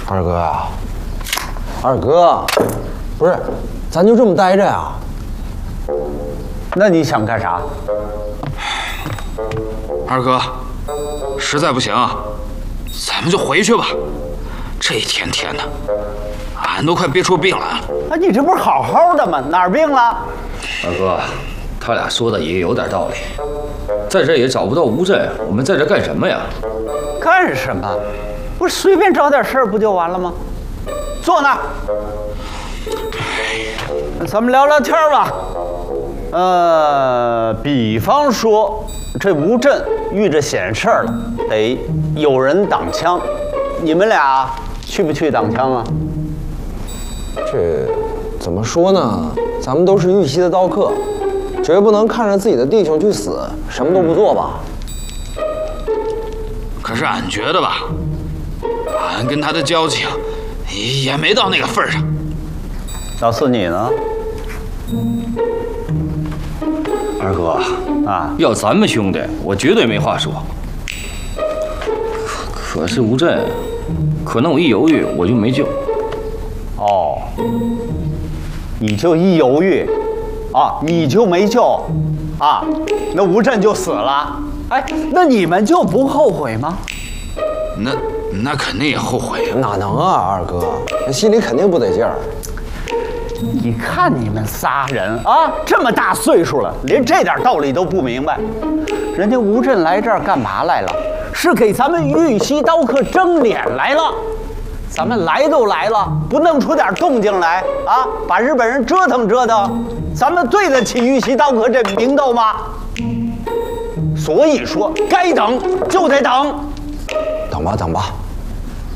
二哥啊，二哥，不是，咱就这么待着呀？ 那你想干啥？ 二哥，实在不行，咱们就回去吧。这一天天的，俺都快憋出病来了。 啊，你这不是好好的吗？哪儿病了？ 二哥，他俩说的也有点道理。在这也找不到吴镇，我们在这干什么呀？ 干什么？不是随便找点事儿不就完了吗？坐那儿，咱们聊聊天吧。比方说，这吴镇遇着险事儿了，得有人挡枪，你们俩去不去挡枪啊？ 这怎么说呢？咱们都是玉溪的刀客，绝不能看着自己的弟兄去死，什么都不做吧？ 可是俺觉得吧，俺跟他的交情也没到那个份上。 老四你呢？ 二哥啊， 要咱们兄弟，我绝对没话说。可是吴镇，可能我一犹豫，我就没救。 哦，你就一犹豫，啊，你就没救，啊，那吴镇就死了。哎，那你们就不后悔吗？ 那肯定也后悔呀。 哪能啊，二哥，那心里肯定不得劲儿。 你看你们仨人啊，这么大岁数了，连这点道理都不明白。人家吴镇来这儿干嘛来了？是给咱们玉溪刀客争脸来了。咱们来都来了，不弄出点动静来啊，把日本人折腾折腾，咱们对得起玉溪刀客这名头吗？所以说，该等就得等。 等吧，等吧。